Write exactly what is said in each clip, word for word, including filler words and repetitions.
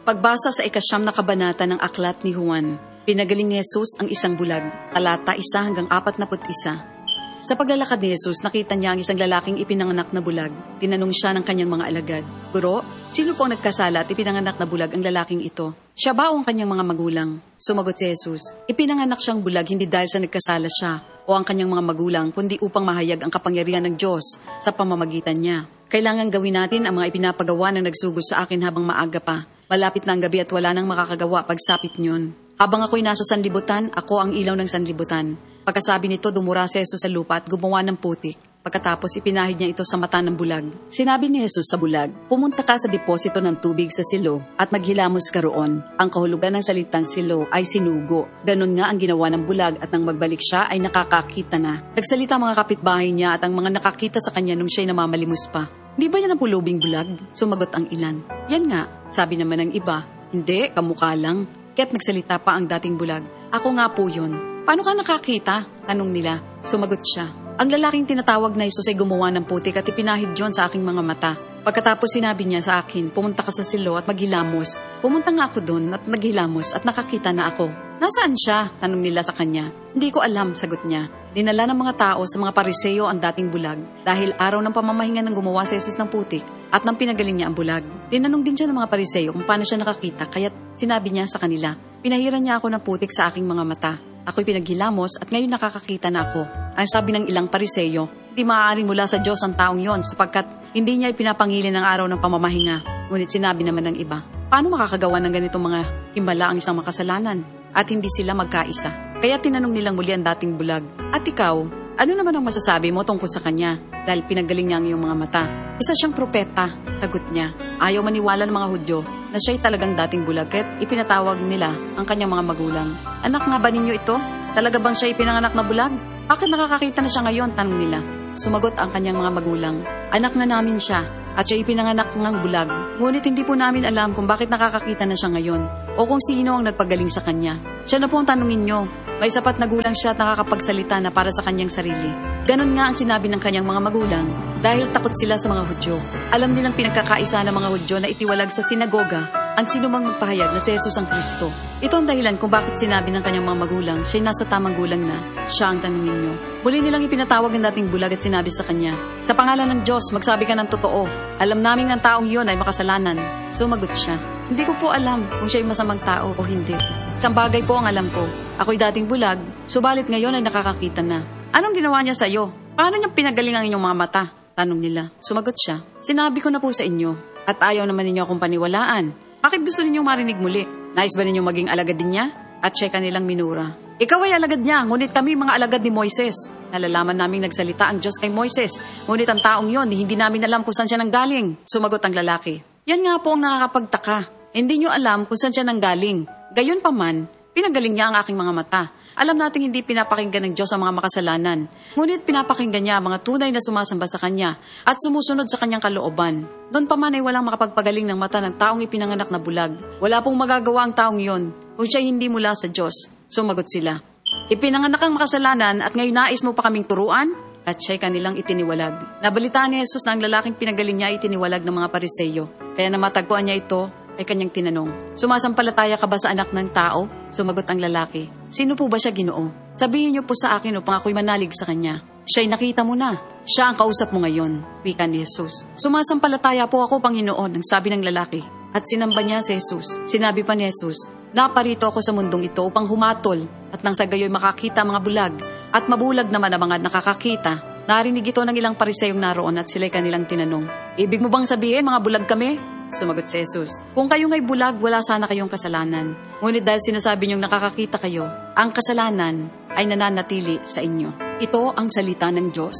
Pagbasa sa ikasyam na kabanata ng aklat ni Juan, pinagaling ni Jesus ang isang bulag, talata isa hanggang apat na put isa. Sa paglalakad ni Jesus, nakita niya ang isang lalaking ipinanganak na bulag. Tinanong siya ng kanyang mga alagad, "Guro, sino po ang nagkasala at ipinanganak na bulag ang lalaking ito? Siya ba o ang kanyang mga magulang?" Sumagot si Jesus, "Ipinanganak siyang bulag hindi dahil sa nagkasala siya o ang kanyang mga magulang, kundi upang mahayag ang kapangyarihan ng Diyos sa pamamagitan niya. Kailangan gawin natin ang mga ipinapagawa ng nagsugod sa akin habang maaga pa. Malapit na ang gabi at wala nang makakagawa pagsapit niyon. Habang ako'y nasa sanlibutan, ako ang ilaw ng sanlibutan." Pagkasabi nito, dumura si Jesus sa lupa at gumawa ng putik. Pagkatapos, ipinahid niya ito sa mata ng bulag. Sinabi ni Jesus sa bulag, "Pumunta ka sa deposito ng tubig sa silo at maghilamos ka roon." Ang kahulugan ng salitang silo ay sinugo. Ganon nga ang ginawa ng bulag at nang magbalik siya ay nakakakita na. Nagsalita mga kapitbahay niya at ang mga nakakita sa kanya nung siya'y namamalimos pa. "Di ba yan ang pulubing bulag?" Sumagot ang ilan. "Yan nga," sabi naman ng iba. "Hindi, kamukha lang." Kaya't nagsalita pa ang dating bulag, "Ako nga po yun." "Paano ka nakakita?" tanong nila. Sumagot siya, "Ang lalaking tinatawag na Jesus ay gumawa ng putik at ipinahid yon sa aking mga mata. Pagkatapos sinabi niya sa akin, pumunta ka sa silo at maghilamos. Pumunta nga ako doon at naghilamos at nakakita na ako." "Nasaan siya?" tanong nila sa kanya. "Hindi ko alam," sagot niya. Dinala ng mga tao sa mga Pariseo ang dating bulag dahil araw ng pamamahinga ng gumawa si Jesus ng putik at nang pinagaling niya ang bulag. Tinanong din siya ng mga Pariseo kung paano siya nakakita, kaya't sinabi niya sa kanila, "Pinahiran niya ako ng putik sa aking mga mata. Ako'y pinaghilamos at ngayon nakakakita na ako." Ang sabi ng ilang Pariseo, "Di maaaring mula sa Diyos ang taong yon sapagkat hindi niya ipinapangilin ang araw ng pamamahinga." Ngunit sinabi naman ng iba, "Paano makakagawa ng ganitong mga himala ang isang makasalanan?" At hindi sila magkaisa. Kaya tinanong nilang muli ang dating bulag, "At ikaw, ano naman ang masasabi mo tungkol sa kanya? Dahil pinagaling niya ang iyong mga mata." "Isa siyang propeta," sagot niya. Ayaw maniwala ng mga Hudyo na siya'y talagang dating bulag kaya't ipinatawag nila ang kanyang mga magulang. "Anak nga ba ninyo ito? Talaga bang siya ipinanganak na bulag? Bakit nakakakita na siya ngayon?" tanong nila. Sumagot ang kanyang mga magulang, "Anak nga namin siya at siya ipinanganak ng bulag. Ngunit hindi po namin alam kung bakit nakakakita na siya ngayon o kung sino ang nagpagaling sa kanya. Siya na po ang tanungin niyo. May sapat na gulang siya at nakakapagsalita na para sa kanyang sarili." Ganon nga ang sinabi ng kanyang mga magulang dahil takot sila sa mga Hudyo. Alam nilang pinagkakaisa ng mga Hudyo na itiwalag sa sinagoga ang sinumang magpahayag na si Jesus ang Kristo. Ito ang dahilan kung bakit sinabi ng kanyang mga magulang siya'y nasa tamang gulang na, siya ang tanungin niyo. Muli nilang ipinatawag ang dating bulag at sinabi sa kanya, "Sa pangalan ng Diyos, magsabi ka ng totoo. Alam namin ang taong yon ay makasalanan." Sumagot siya, "Hindi ko po alam kung siya'y masamang tao o hindi. Isang bagay po ang alam ko. Ako'y dating bulag, subalit ngayon ay nakakakita na." "Anong ginawa niya sa iyo? Paano niyang pinagaling ang inyong mga mata?" tanong nila. Sumagot siya, "Sinabi ko na po sa inyo at ayaw naman ninyo akong paniwalaan. Bakit gusto ninyong marinig muli? Nais ba ninyong maging alagad din niya?" At siya kanilang minura. "Ikaw ay alagad niya, ngunit kami mga alagad ni Moises. Nalalaman naming nagsalita ang Diyos kay Moises, ngunit ang taong yon, hindi namin alam kung saan siya nanggaling." Sumagot ang lalaki, "Yan nga po ang nakakapagtaka. Hindi niyo alam kung saan siya nanggaling. Gayon pa man, pinagaling niya ang aking mga mata. Alam nating hindi pinapakinggan ng Diyos ang mga makasalanan, ngunit pinapakinggan niya ang mga tunay na sumasamba sa Kanya at sumusunod sa Kanyang kalooban. Doon pa man ay walang makapagpagaling ng mata ng taong ipinanganak na bulag. Wala pong magagawa ang taong yon kung siya hindi mula sa Diyos." Sumagot sila, "Ipinanganak ang makasalanan at ngayon nais mo pa kaming turuan?" At siya'y kanilang itiniwalag. Nabalitaan ni Jesus na ang lalaking pinagaling niya ay itiniwalag ng mga Pariseo. Kaya na matagpuan niya ito, ay kanyang tinanong, "Sumasampalataya ka ba sa anak ng tao?" Sumagot ang lalaki, "Sino po ba siya, Ginoo? Sabihin niyo po sa akin upang ako'y manalig sa kanya." "Siya'y nakita mo na. Siya ang kausap mo ngayon," wika ni Jesus. "Sumasampalataya po ako, Panginoon," ang sabi ng lalaki. At sinamba niya si Jesus. Sinabi pa ni Jesus, "Naparito ako sa mundong ito upang humatol at nang sa gayo'y makakita ang mga bulag at mabulag naman ang mga nakakakita." Narinig ito ng ilang Pariseyong naroon at sila'y kanilang tinanong, "Ibig mo bang sabihin mga bulag kami?" Sumagot si Jesus, "Kung kayo nga'y bulag, wala sana kayong kasalanan. Ngunit dahil sinasabi niyong nakakakita kayo, ang kasalanan ay nananatili sa inyo." Ito ang salita ng Diyos.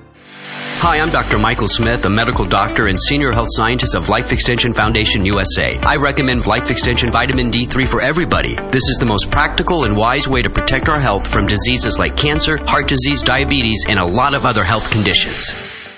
Hi, I'm Doctor Michael Smith, a medical doctor and senior health scientist of Life Extension Foundation U S A. I recommend Life Extension Vitamin D three for everybody. This is the most practical and wise way to protect our health from diseases like cancer, heart disease, diabetes, and a lot of other health conditions.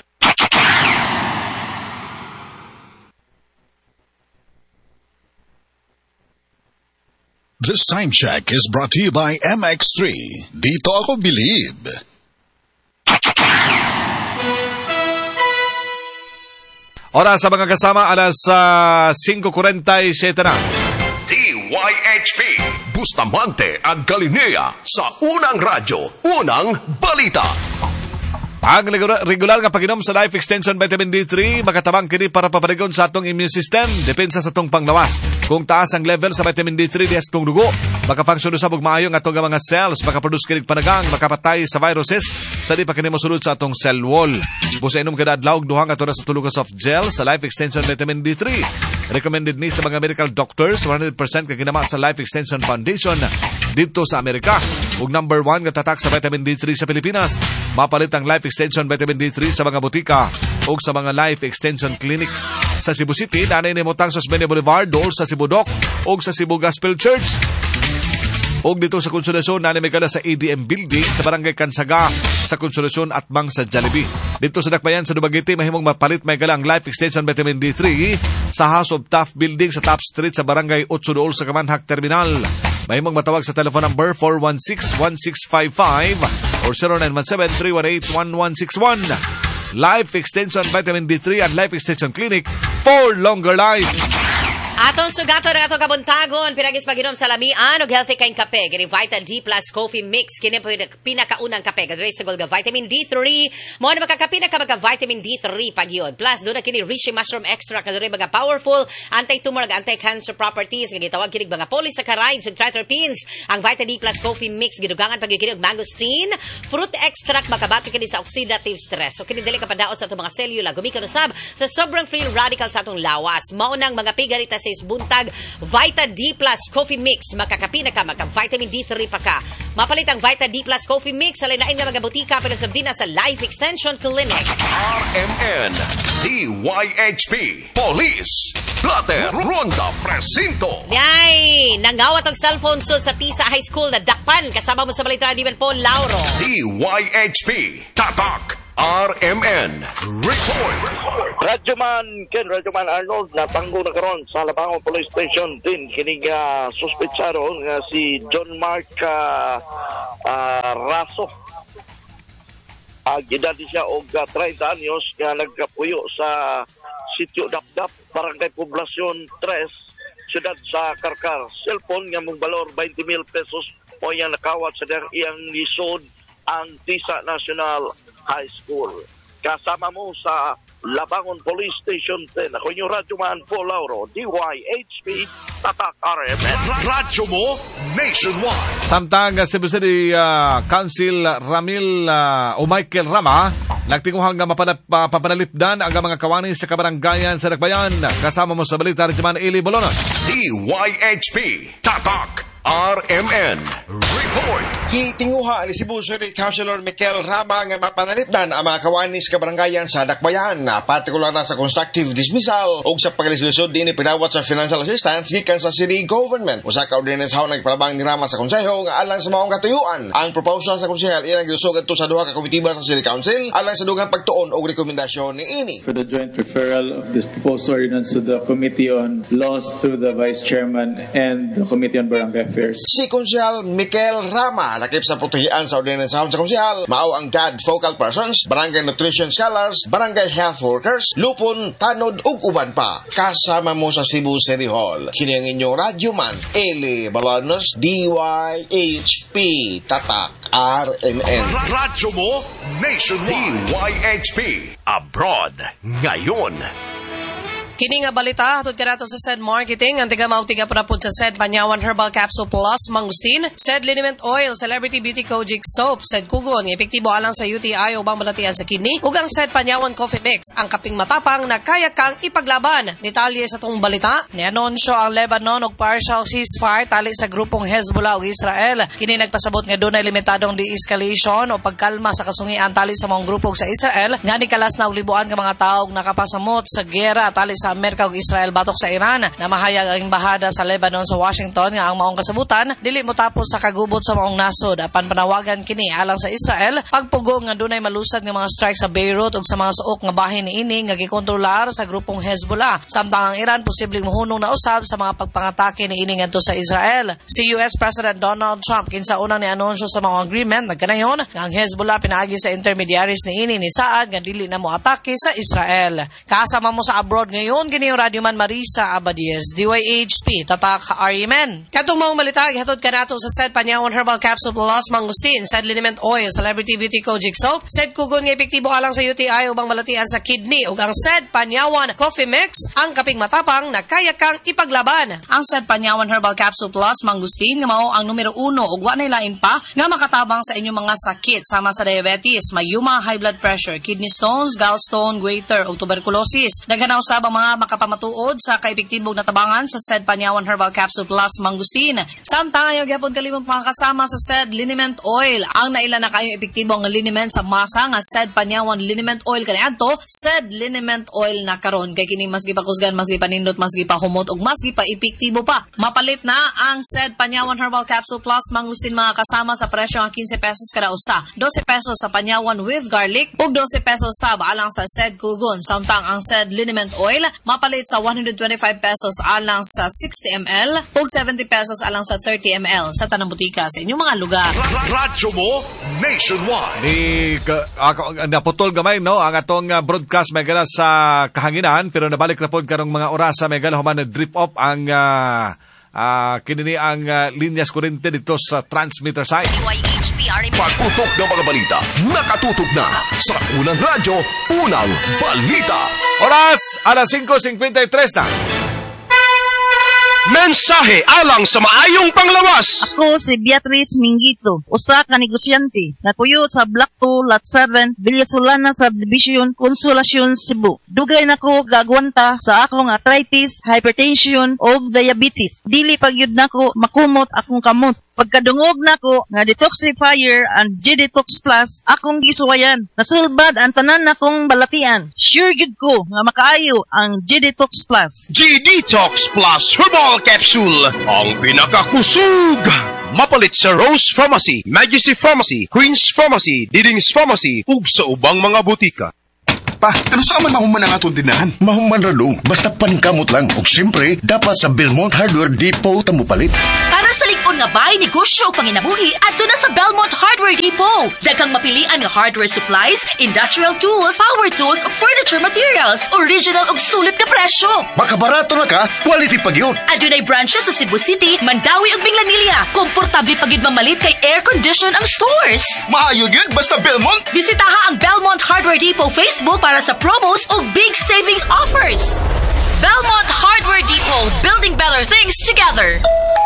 This time check is brought to you by M X three. Dito ako believe. Oras sa mga kasama, alas uh, five forty-seven na. D Y H P Bustamante ang Galilea sa unang radyo, unang balita. Ang regular nga pag-inom sa Life Extension Vitamin D three makatabang kini para paparigon sa atong immune system, depensa sa atong panglawas. Kung taas ang level sa vitamin D three diha sa atong dugo, makafunction sa bugmaayo nga atong mga cells, makaproduce kini panagang, makapatay sa viruses sa di pa kini mosulod sa atong cell wall. Busa inom kada adlaw duha nga oras sa tulo ka soft gel sa Life Extension Vitamin D three. Recommended ni sa mga medical doctors, one hundred percent kaginama sa Life Extension Foundation dito sa Amerika. Ug number one nga tatak sa vitamin D three sa Pilipinas. Mapalit ang Life Extension Vitamin D three sa mga butika o sa mga Life Extension Clinic. Sa Cebu City, nanay ni Motang Sosmeña Boulevard, or sa Cebu Doc o sa Cebu Gospel Church. O dito sa Konsolasyon, nanay may kada sa A D M Building sa Barangay Kansaga sa Konsolasyon at Mang sa Jollibee. Dito sa Dakbayan sa Dumaguete, mahimong mapalit may kada ang Life Extension Vitamin D three sa House of Taft Building sa Top Street sa Barangay Otso Dool sa Kamanhak Terminal. Mahimong matawag sa telephone number four one six, one six five five or zero nine one seven, three one eight, one one six one. Life Extension Vitamin D three at Life Extension Clinic for longer life. Atong sugato na atong kabuntagon, pinagis pag-inom sa lamian o healthy kain kape. Gini Vita D Plus Coffee Mix. Kini po pinakaunang kape. Gadre sa Golga Vitamin D three. Mo na makakapina ka mga Vitamin D three pag yun. Plus, doon na kini Reishi Mushroom Extract. Gadre mga powerful anti-tumor, anti-cancer properties. Gitawag kini mga polysaccharides ug triterpenes. Ang Vita D Plus Coffee Mix. Gidugangan pag yun mangosteen. Fruit extract. Makabati kini sa oxidative stress. So, kini dili kapadaot sa itong mga cellula. Gumika usab sa sobrang free radical sa itong lawas. Maunang mga pigarita sa buntag Vita D Plus Coffee Mix. Makakapina ka, magka-vitamin D three pa ka. Mapalit ang Vita D Plus Coffee Mix sa lain nga mga butika pinasabdina sa Life Extension Clinic. R M N, D Y H P, Police, Plater, Ronda, Presinto. Yay! Nangawat ang cellphone sul sa Tisa High School na dakpan. Kasama mo sa balita ni Paul Lauro. D Y H P, Tatak, R M N, Report. Radyoman Ken, Radyoman Arnold, natanggo na karon sa Labangon Police Station din kining uh, suspetsado nga si John Mark uh, uh, Raso. Uh, Gidati siya og uh, thirty anyos nga nagkapuyo sa sitio Dapdap, Barangay Poblasyon three, siyudad sa Karkar. Cellphone nga mong balor twenty mil pesos o yang nakawat sa iyang lisod ang Tisa National High School. Kasama mo sa Labangon Police Station ten. Ako yung Radyoman Paul Lauro, D Y H P, Tatak R M N. Radyo mo nationwide. Samtang Cebu City uh, Council Ramil uh, o Michael Rama nagtinguhang nga mapanap, uh, papanalipdan ang mga kawani sa kabaranggayan sa Dakbayan. Kasama mo sa balita Radyoman Eli Bolonos. D Y H P, Tatak R M N, Report. Gitinguha ni Cebu City Councilor Michael Rama nga mapanalipdan ang mga kawanis kabaranggayan sa Dakbayan na partikular na sa constructive dismissal o sa pagkalislusod din pinawat sa financial assistance gikan sa city government. Usa ka ordinance haw nagpalabang ni Rama sa konseho nga alang sa maong katuyuan. Ang proposal sa konsehal ilang gilusog adto sa duha ka komitiba sa City Council alang sa dugang pagtuon og rekomendasyon niini. For the joint referral of this proposed ordinance to the Committee on Laws through the Vice Chairman and the Committee on Barangay Affairs. Si Konsehal Michael Rama lakip sa protehian sa ordinance sa konsehal mao ang D A D focal persons, barangay nutrition scholars, barangay health workers, lupon, tanod ug uban pa. Kasama mo sa Cebu City Hall. Kini ang inyong radyoman Eli Balanos, D Y H P, Tatak R M N. Radyo mo nationwide. D Y H P, abroad ngayon. Kini nga balita hatod kanato sa S E D Marketing ang tiga mautiga po na po sa S E D Panyawan Herbal Capsule Plus Mangustin, S E D Liniment Oil, Celebrity Beauty Kojic Soap, S E D Kugon, epektibo alang sa U T I o bang malatian sa kidney, ug ang S E D Panyawan Coffee Mix, ang kaping matapang na kaya kang ipaglaban. Detalye sa tong balita, ni-anunsyo ang Lebanon og partial ceasefire tali sa grupong Hezbollah ug Israel. Kini nagpasabot nga dunay limitadong de-escalation o pagkalma sa kasungian tali sa mga grupo sa Israel, nga nikalas na ulibuan nga mga tawo nakapasamot sa gera tali sa sa Amerika ug Israel batok sa Iran na mahayag ang embahada sa Lebanon sa Washington nga ang maong kasabutan dili motapos sa kagubot sa maong nasod apan panawagan kini alang sa Israel pagpugong nga dunay malusad nga mga strike sa Beirut ug sa mga suok nga bahin niini nga gikontrolar sa grupong Hezbollah. Samtang ang Iran posibleng mohunong na usab sa mga pagpangatake niini ngadto sa Israel. Si U S President Donald Trump kinsa unang ni-anunsyo sa mga agreement nagkanayon nga ang Hezbollah pinaagi sa intermediaries niini ni saad nga dili na mo atake sa Israel. Kasama mo sa abroad ngayon kini yung Radyo Man Marisa Abadies, D Y H P, Tatak Arimen. Katong mga balita, gihatod ka nato sa said Panyawan Herbal Capsule Plus Mangustin, said Liniment Oil, Celebrity Beauty Kojic Soap, said Kugon nga epektibo alang sa U T I ubang malatian sa kidney, ug ang said Panyawan Coffee Mix, ang kaping matapang na kaya kang ipaglaban. Ang said Panyawan Herbal Capsule Plus Mangustin nga mao ang numero uno ug wa nay lain pa nga makatabang sa inyong mga sakit sama sa diabetes, mayuma, high blood pressure, kidney stones, gallstone, goiter ug tuberculosis. Daghan na usab ang mga makapamatuod sa kaepektibong natabangan sa said Panyawan Herbal Capsule Plus Mangustin. Samtang ayo gyapon kalimong pakakasama sa said Liniment Oil. Ang naila na kayo epektibo nga liniment sa masa nga said Panyawan Liniment Oil kaniadto, said Liniment Oil na karon kay kini mas gipakusgan, mas gipanindot, mas gipahumot ug mas gipa-epektibo pa. Mapalit na ang said Panyawan Herbal Capsule Plus Mangustin mga kasama sa presyo nga fifteen pesos kada usa, twelve pesos sa Panyawan with garlic ug twelve pesos sab alang sa said Kugon. Samtang ang said Liniment Oil mapalit sa one hundred twenty-five pesos alang sa sixty milliliters ug seventy pesos alang sa thirty milliliters sa tanang butika sa inyong mga lugar. Radyo mo nationwide. Ni ka, ako naputol gamay no ang atong uh, broadcast may gana sa kahanginan pero nabalik na pod karong mga oras sa may gana human drip off ang uh, uh, kinini ang uh, linyas kurente dito sa transmitter side. Pagputok ng mga balita, nakatutok na sa Unang Radyo, Unang Balita. Oras, alas five fifty-three na. Mensahe alang sa maayong panglawas. Ako si Beatrice Mingito, usa ka negosyante, natuyo sa Block two, Lot seven, Villasolana Subdivision, Consolacion, Cebu. Dugay nako gagwanta sa akong arthritis, hypertension, o diabetes. Dili pagyud nako makumot akong kamot. Pagkadungog nako nga detoxifier and G-Detox Plus, akong gisuwayan. Nasulbad ang tanan nakong balatian. Sure gid ko nga makaayo ang G-Detox Plus. G-Detox Plus Herbal Capsule, ang pinakakusog. Mapalit sa Rose Pharmacy, Majesty Pharmacy, Queen's Pharmacy, Diding's Pharmacy, ug sa ubang mga butika. Pa, ano sa aman mahuman ang atong dinahan? Mahuman ralo, basta pankamot lang. O siyempre, dapat sa Belmont Hardware Depot tamupalit. Para sa likod nga bahay, negosyo o panginabuhi, ato na sa Belmont Hardware Depot. Daghang mapilian nga hardware supplies, industrial tools, power tools, o furniture materials, original o sulit na presyo. Makabarato na ka, quality pagyod. Adunay branches sa Cebu City, Mandawi ug Minglanilla. Komportable pagyud mamalit kay air condition ang stores. Maayo yun, basta Belmont. Bisitaha ang Belmont Hardware Depot Facebook para sa promos o big savings offers. Belmont Hardware Depot, building better things together.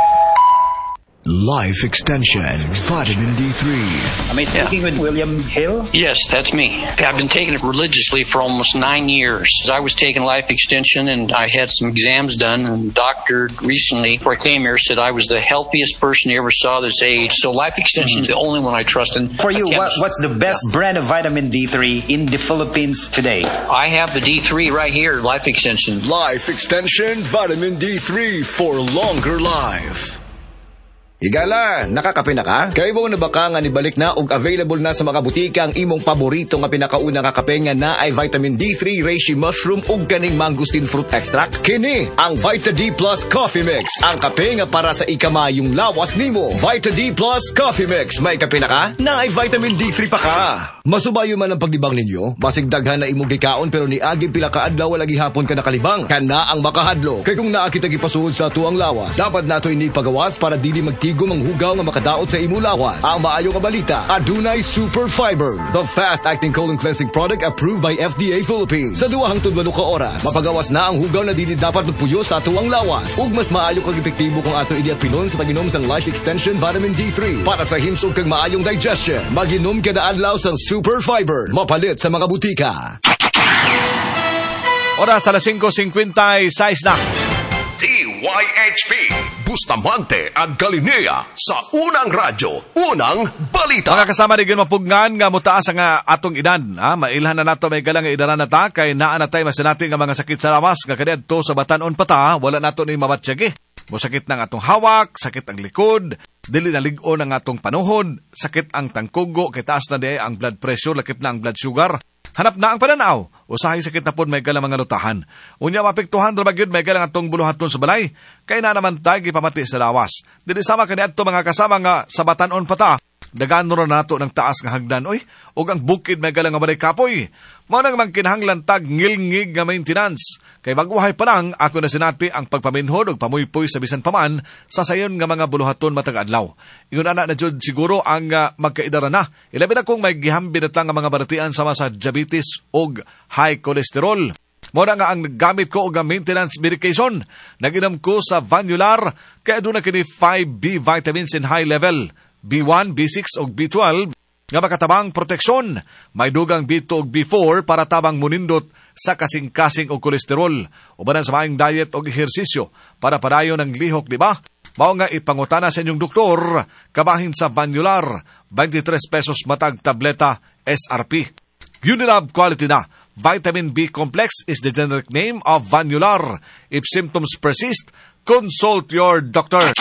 Life Extension, Vitamin D three. Am I speaking yeah. with William Hill? Yes, that's me. I've been taking it religiously for almost nine years. I was taking Life Extension and I had some exams done, and the doctor recently, before I came here, said I was the healthiest person he ever saw this age. So Life Extension mm-hmm. is the only one I trust in. For you, what, what's the best yeah. brand of vitamin D three in the Philippines today? I have the D three right here, Life Extension. Life Extension Vitamin D three for longer life. Higala, nakakape na ka? Kaya mo na baka nga nibalik na og available na sa mga butika ang imong paborito nga pinakauna nga kape nga na ay vitamin D three, reishi mushroom ug kaning mangosteen fruit extract? Kini ang Vita D Plus Coffee Mix, ang kape nga para sa ikamayong lawas nimo. Vita D Plus Coffee Mix, may kape na ka? Na ay vitamin D three pa ka. Masubayo man ang pagdibang ninyo, basig daghan na imong gikaon pero niagi pila ka adlaw wala gihapon ka nakalibang. Kana ang makahadlo. Kay kung naa kita gipasuod sa tuang lawas, dapat nato ini pagawas para dili magti Igom ang hugaw nga makadaot sa imo lawas. Ang maayo nga balita, adunay Super Fiber, the fast-acting colon cleansing product approved by F D A Philippines. Sa duwa hangtod walo ka oras, mapagawas na ang hugaw na dili dapat magpuyo sa ato ang lawas. Ug mas maayo kag epektibo kung ato idiapinon sa pag-inom sang Life Extension Vitamin D three para sa himsog kag maayong digestion. Mag-inom kada adlaw sang Super Fiber, mapalit sa mga butika. Oras alas five fifty-six na. D Y H P Bustamante at Galinea sa Unang Radyo, Unang Balita. Mga kasama di mapugngan nga mutaas nga atong edad. Ha? Mailhan na nato may galang nga idaran na ta kay naa na tayo masinati nga mga sakit sa lawas nga kadto sa batanon pa ta, wala nato ni mabatsyagi. Musakit ng atong hawak, sakit ang likod, dili naligon ang atong panuhod, sakit ang tangkugo, kay taas na di ang blood pressure, lakip na ang blood sugar. Hanap na ang pananaw, usahay sakit na po may galang mga lutahan. Unya mapiktuhan rabagyod may galang atong buluhaton sa balay, kay na naman tayo gipamati sa lawas. Dili sama kaniadto mga kasama nga sa batanon pa ta, dagano ra nato ng taas nga hagdan, oy, ug ang bukid may galang nga balay kapoy. Mao nang mangkinahanglan tag ngilngig nga maintenance. Kay baguhay pa lang, ako na sinati ang pagpaminhod o pamuypoy sa bisan paman sa sayon nga mga buluhaton matag adlaw. Ingon ana na jud siguro ang uh, magkaidara na. Ilabi na kung may gihambi na lang ang mga baratian sama sa diabetes o high cholesterol. Muna nga ang gamit ko og maintenance medication. Nag-inom ko sa Vanular kaya doon na kini five B vitamins in high level, B one, B six o B twelve nga makatabang proteksyon. May dugang B two o B four para tabang munindot sa kasing-kasing o kolesterol. Ubanan sa maayong diet o ehersisyo para padayon ng lihok, di ba? Mao nga ipangutana sa inyong doktor, kabahin sa Vanular, twenty-three pesos matag tableta S R P. Unilab quality na. Vitamin B complex is the generic name of Vanular. If symptoms persist, consult your doctor.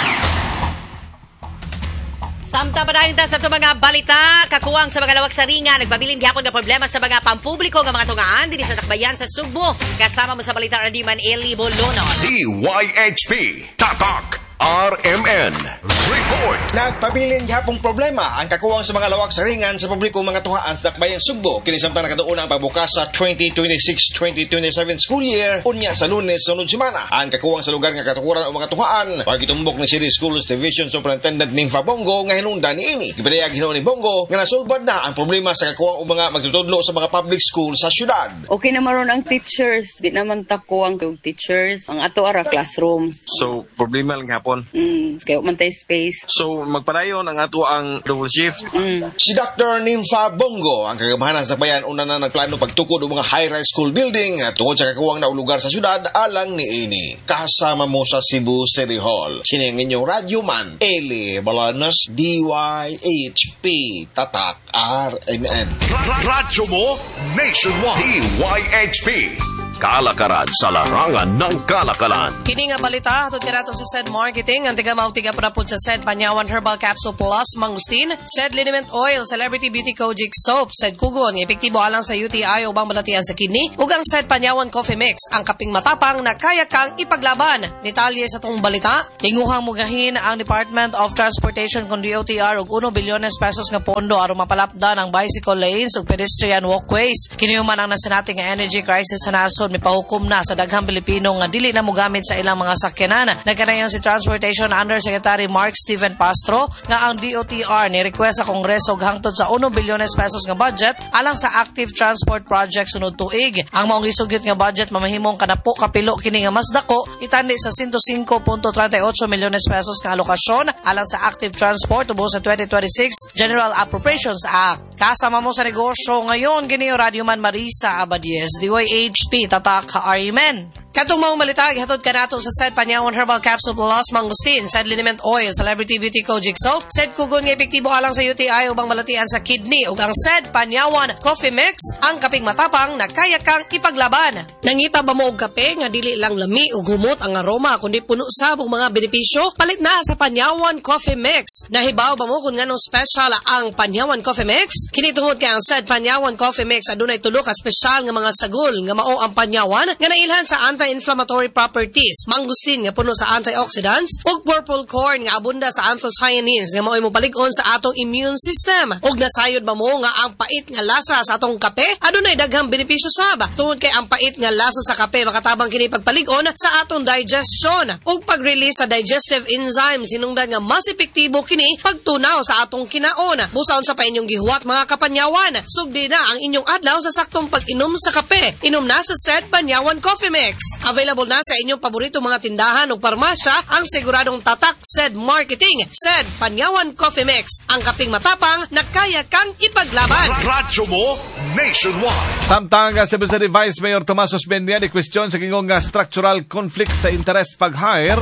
Samtang padayon ta sa ito mga balita, kakuwang sa mga lawak sa ringa, nagbabilin gihapon nga problema sa mga pampubliko nga mga tungaan din sa Takbayan sa Sugbo. Kasama mo sa balita Radiman Eli Bolono. D Y H P, Tatak, R M N, Report. Nagpabilin gihapong problema ang kakuwang sa mga lawak sa ringan sa publiko mga tuhaan sa Takbayan Sugbo. Kini samtang nakaduuna ang pagbukas sa twenty twenty-six twenty twenty-seven school year, unya sa Lunes sunod semana. Ang kakuwang sa lugar nga katukuran o mga tuhaan, pagitumbok ni City Schools Division Superintendent Nympha Bongo nga hinungdan ni ini. Gipadayag hinuon ni Bongo nga nasulbad na ang problema sa kakuwang o mga magtutudlo sa mga public school sa syudad. Okay naman ron ang teachers, di naman takuwang yung teachers, ang ato ara classrooms. So problema lang hapon. Mm, kaya umantay space. So magpadayon ang ato ang double shift. Mm. Si Doctor Nympha Bongo ang kagamahanan sa bayan una na nagplano pagtukod ng mga high-rise school building at tungkol sa kakuwang na lugar sa syudad alang ni ini. Kasama mo sa Cebu City Hall. Sino ang inyong radyo man? Eli Balanos, D Y H P, Tatak, R M N. Radyo mo, Nationwide. D Y H P, kalakaran sa larangan ng kalakalan. Kini nga balita, hatod ka nato sa S E D Marketing, ang tiga mautiga prapod sa S E D Panyawan Herbal Capsule Plus, Mangustin, S E D Liniment Oil, Celebrity Beauty Kojic Soap, S E D Kugon, epektibo alang sa U T I o bang balatian sa kidney, ug ang S E D Panyawan Coffee Mix, ang kaping matapang na kaya kang ipaglaban. Detalye sa tong balita, tinguhang mugahin ang Department of Transportation kung D O T R og one bilyones pesos nga pondo aron mapalapdan ang bicycle lanes ug pedestrian walkways. Kini man ang nasinati nga energy crisis sa naso mipahukom na sa daghang Pilipino nga dili na mogamit sa ilang mga sakyanan. Nagkanayon si Transportation Undersecretary Mark Steven Pastro nga ang D O T R ni request sa Kongreso og hangtod sa one bilyones pesos nga budget alang sa active transport project sunod tuig. Ang maong gisugyot nga budget mamahimong kanapo kapilo kini nga mas dako itandi sa one hundred five point three eight milyones pesos nga alokasyon alang sa active transport ubos sa twenty twenty-six General Appropriations Act. Kasama mo sa negosyo ngayon gini Radio Man Marisa Abadies, D Y H P, Tatak, R M N. Katong mga malita, ihatod ka nato sa S E D Panyawan Herbal Capsule Plus, Mangustin, S E D Liniment Oil, Celebrity Beauty Kojic Soap, S E D Kugon nga epektibo alang sa U T I ubang malatian sa kidney, ug ang S E D Panyawan Coffee Mix, ang kaping matapang na kaya kang ipaglaban. Nangita ba mo og kape nga dili lang lami ug humot ang aroma kundi puno sabong mga benepisyo? Palit na sa Panyawan Coffee Mix. Nahibaw ba mo kung nganong special ang Panyawan Coffee Mix? Kini tungod kay ang S E D Panyawan Coffee Mix adunay tulo ka special nga mga sagol nga mao ang panyawan nga nailhan sa anti-inflammatory properties, mangustin nga puno sa antioxidants, ug purple corn nga abunda sa anthocyanins nga mao'y mopalig-on sa atong immune system. Ug nasayod ba mo nga ang pait nga lasa sa atong kape adunay daghang benepisyo sab. Tungod kay ang pait nga lasa sa kape makatabang kini pagpalig-on sa atong digestion ug pag-release sa digestive enzymes hinungdan nga mas epektibo kini pagtunaw sa atong kinaon. Busaon sa pa inyong gihuwat mga kapanyawan, sugdi na ang inyong adlaw sa saktong pag-inom sa kape. Inom na sa S E D Panyawan Coffee Mix. Available na sa inyong paborito mga tindahan o parmasya ang siguradong tatak S E D Marketing. S E D Panyawan Coffee Mix, ang kaping matapang na kaya kang ipaglaban. Radyo mo, Nationwide. Samtang uh, Cebu City Vice Mayor Tomas Osbendia di question sa kingong uh, structural conflict sa interest pag-hire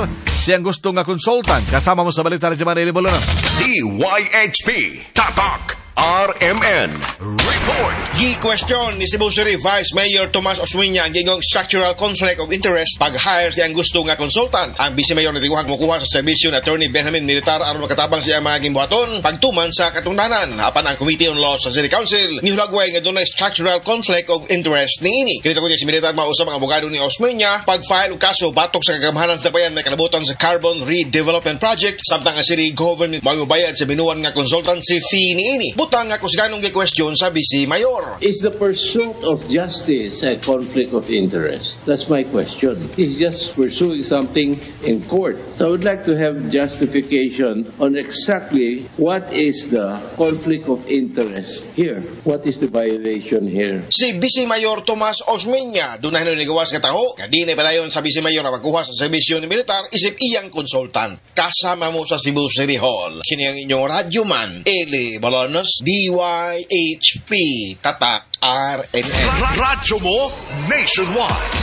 siyang gusto nga consultant. Kasama mo sa balita na Jaman Ilibolo na. D Y H P Tatak R M N Report. Gi-question ni Cebu City Vice Mayor Tomas Osmeña ang gingong structural conflict of interest pag-hire siyang gusto nga consultant. Ang Vice Mayor natiguhang mukuha sa serbisyo ni Attorney Benjamin Militar aron makatabang siya mga gimbuhaton pagtuman sa katungdanan. Apan ang Committee on Law sa City Council nihulagway nga dunay structural conflict of interest niini. Kinito ko niya si Militar mausap ang abogado ni Osmeña pag-file og kaso batok sa kagamhanan sa bayan na kalabutan sa Carbon Redevelopment Project samtang ang City Government magbabayad sa binuan nga consultancy fee niini. Butang nga kusganong gi-question sa Vice Mayor. Is the pursuit of justice a conflict of interest? That's my question. He's just pursuing something in court. So I would like to have justification on exactly what is the conflict of interest here. What is the violation here? Si Vice Mayor Tomas Osmeña, doon na hinunigawas ka taho, nga di na padayon sa Vice Mayor na magkuha sa serbisyo ni militar, isip iyang konsultant. Kasama mo sa Cebu City Hall. Kini ang inyong radyoman, Eli Balonos, D Y H P Tatak R M N. Radyo mo nationwide.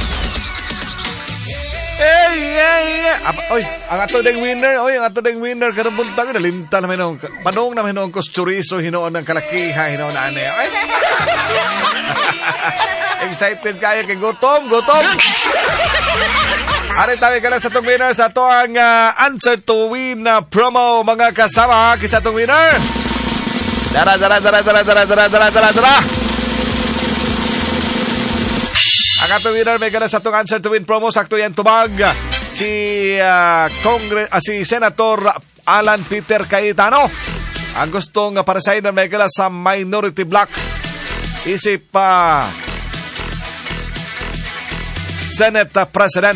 Hey, hey, hey. Oy, ang ato ding winner, oy, ang ato ding winner kada buntag nalimta na minong panong na minong kosturiso hinoon ng kalakiha hinoon na ane. Oy. Excited kayo kay gutom, gutom. Ari tawi ka lang sa tong winner sa to ang uh, answer to win na uh, promo mga kasama kisa tong winner. Dara dara dara dara dara dara dara dara dara. Ang atong winner may gana sa tong answer to win promo sakto yan tubag si uh, Congress uh, si Senator Alan Peter Cayetano. Ang gustong uh, para sa ina may gana sa minority block isip pa uh, Senate uh, President.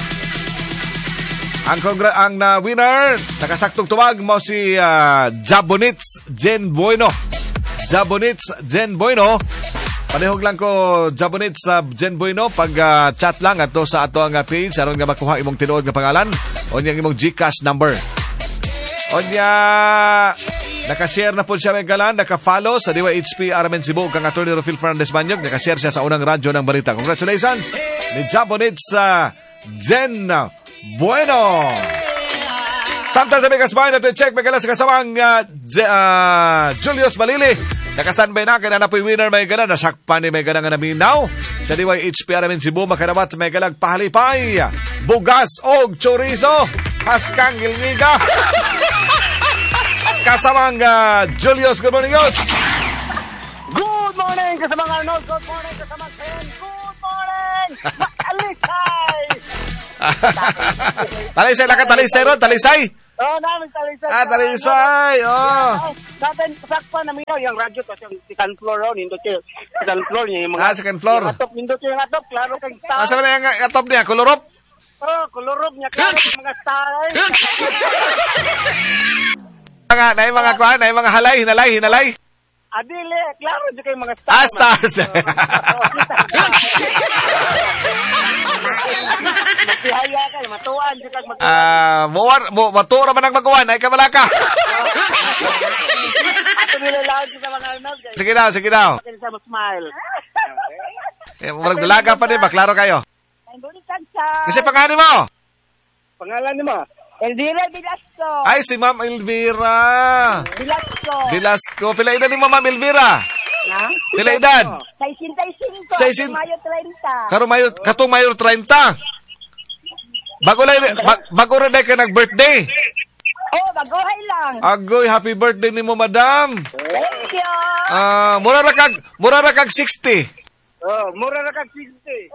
Ang kongra ang uh, winner nakasaktong tubag mo si uh, Jabonitz Jen Bueno. Jabonitz Jen Bueno. Panihog lang ko Jabonitz uh, Jen Bueno pag uh, chat lang ato sa ato ang uh, page aron nga makuha imong tinuod nga pangalan o niyang imong GCash number. O niya naka-share na po siya may galan, naka-follow sa D Y H P R M N Cebu kang Attorney Rufil Fernandez Banyog, naka-share siya sa unang radyo ng balita. Congratulations ni Jabonitz uh, Jen Bueno. Samtang sa Vegas Bayan, ito i-check may galas sa kasamang uh, uh, Julius Malili. Naka-standby na, kaya na po winner may gana. Nasakpan ni may gana nga naminaw. Sa D Y H P R M N Cebu, makarabat may galag pahalipay. Bugas o chorizo. Haskang gilngiga. Kasamang uh, Julius, good morning, Yos. Good morning, kasamang Arnold. Good morning, kasamang Ken. Good morning, Alisay. Talisay lang ka, talisay ron, talisay. Oo, oh, namin talisay. Ah, talisay, oh. Dapat sakpan namin yung radyo kasi yung second floor ron, hindi siya second floor niya. Yung mga, ah, second floor. Yung atop, hindi siya yung atop, klaro kang star. Asa ba na yung atop niya, kulurop? Oo, oh, kulurop niya, klaro yung mga star. Nga, na yung mga kuhan, na yung mga halay, hinalay, hinalay. Adile, klaro dyan kayo mga stars. Ah, stars. Magsihaya kayo, matuan dyan kayo matuan. Ah, muwar, mu, matura man ang magawan, ay kamalaka. Ato nila lahat dyan sa mga arnod. Sige daw, sige daw. Sige sa smile. Eh, murag dalaga pa din, maklaro kayo. Kasi pangalan mo? Pangalan mo? Elvira Velasco. Ay, si Ma'am Elvira. Velasco. Velasco. Pila edad ni Ma'am Elvira? Ha? Pila edad? sesenta y cinco. Seisin... Mayo treinta. Karo Mayo, katong Mayo treinta. Bago lang, bag, bago rin ka nag-birthday. Oh, bagohay lang. Agoy, happy birthday ni mo, madam. Thank you. Ah, uh, mura ra kag, mura ra kag sixty. Oh, mura ra kag sixty.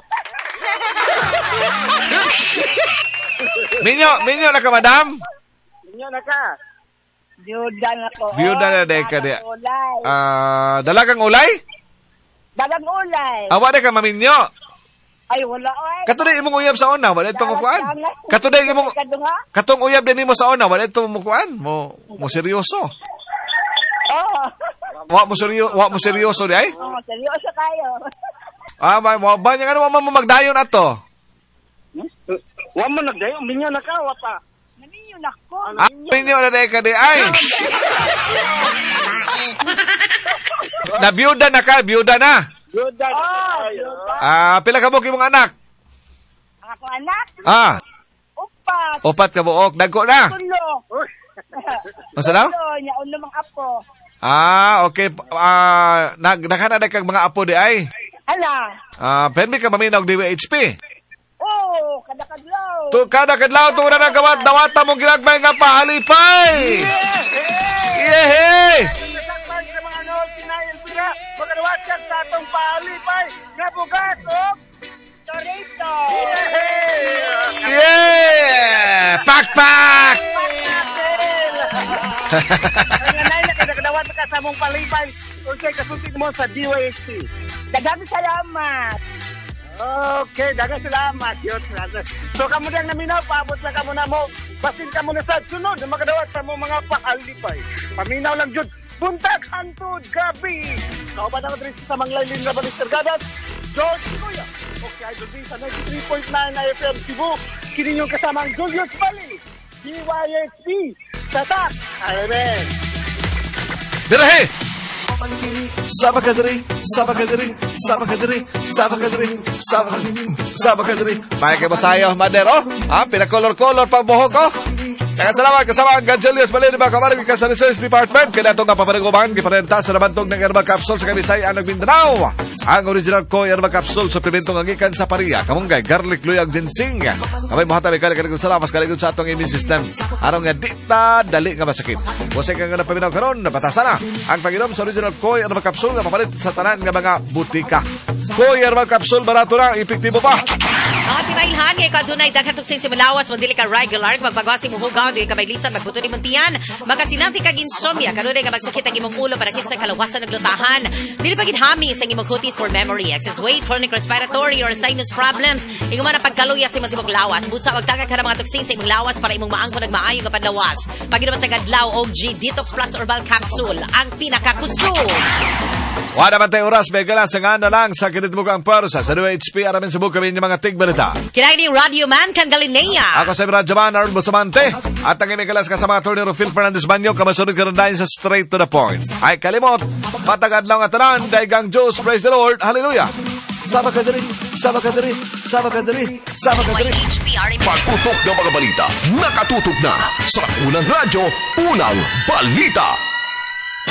Minyo, minyo na ka, madam? Minyo na ka. Biyuda na ko. Biyuda na day ka di. Ah, dalagang ulay? Dagang ulay. Awa na ka, maminyo. Ay, wala ay. Katuday imong uyab sa una, wala ito mo kuan. Katuday imong, katong uyab din mo sa una, wala ito mo kuan. Mo, mo seryoso. Oh. Wa mo seryoso, wa mo seryoso di ay? Oh, seryoso kayo. Ah, ba, ba, ba, nga naman mo magdayon ato? Wa mo nagdayon, minyo na ka, wa pa. Minyo na ko. Ah, minyo na day ka di ay. Na biyuda na ka, biyuda na. Biyuda na. Oh, ah, pila ka mo kimong anak? Ako anak? Ah. Upat. Upat ka buok. Nagko na. Tulo. Masa daw? Tulo, yaon namang apo. Ah, okay. Ah, nag nakana kag mga apo di ay. Hala. Ah, permi ka maminaw D W H P. Oh, kada-kadlaw. Tu kada kadlaw tu na nagawat dawata mong ginagmay nga pahalipay. Yehey! Nasakman sa mga nood, sinayang pira, magkadawat siya sa atong pahalipay, nga bugat, oh, Torito! Yeah! Pak, pak! Ang nanay na kadakadawat ka sa mong palipay, okay, kasuntin mo sa D W H P. Dagang salamat! Okay, dagang salamat. Yun, so, kamo lang naminaw, paabot lang kamo na mo. Basin kamo na sa sunod na makadawat sa mo mga pahalipay. Paminaw lang yun. Buntag, hantod, gabi. Kauban ako rin sa mga lailin na Balister Gadas. George Kuya. Okay, idol din sa ninety-three point nine na F M Cebu. Kini yung kasamang Julius Bali. D Y H P. Tatak. Amen. Birahe! Sabakadri, sabakadri, sabakadri, sabakadri, sabakadri, sabakadri. May kayo masayo, Mader, oh? Ah, pinakolor-kolor pang buhok, oh? Kaya salamat kasama ang Julius Balini ba kamarin ka sa Research Department. Kaya itong napapariguman, kiparenta sa nabantog ng Herbal Capsule sa Kabisay, Anong Mindanao. Ang original ko Herbal Capsule, suplementong angikan sa pariya, kamunggay, garlic, luyag, ginseng. Kamay mo hatabi, kaligod salamat, kaligod sa atong immune system. Anong nga dita, dali nga masakit. Kung sa nga napaminaw karon, napatasa na ang paginom sa original ko Herbal Capsule nga papalit sa tanan nga mga butika. Koy Herbal Capsule, barato na, epektibo pa. Ang timailhan, ngayon ka dunay daghatoksin si Malawas, magdili ka regular, magpagwasi mo hugaw, doon ka may lisan, magbuto ni Muntian, magkasinanti kag insomnia, kanunay nga magsakit ang imong ulo para kinsa kalawasan ng lutahan. Dili pa ginhami sa imong cuties for memory, excess weight, chronic respiratory, or sinus problems. Ingon man ang pagkaluya sa imong lawas. Busa, magtagag ka ng mga toksin sa imong lawas para imong maangko nagmaayo nga panlawas. Pag-inom tagadlaw, O G Detox Plus Herbal Capsule, ang pinakakusog. Wala man tayo oras, may galas nga na lang sa kinitmugang parsa sa D W H P, aramin sa buka yung mga tigbalita. Kinain ni Radio Man kang Galinea. Ako sa Radio Man, Arnold Bustamante. At ang imig galas kasama attorney Rufil Fernandez Banyo, kamasunod ka rin dahil sa straight to the point. Ay kalimot, patagad lang at tanan, daigang Diyos, praise the Lord, hallelujah. Sabakadari, sabakadari, sabakadari, sabakadari. Pagputok ng mga balita, nakatutok na sa unang radyo, unang balita.